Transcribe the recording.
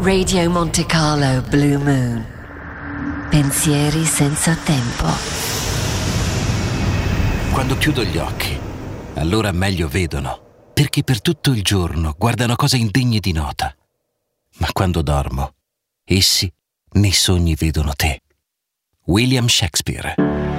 Radio Monte Carlo Blue Moon. Pensieri senza tempo. Quando chiudo gli occhi, allora meglio vedono, perché per tutto il giorno guardano cose indegne di nota. Ma quando dormo, essi nei sogni vedono te. William Shakespeare.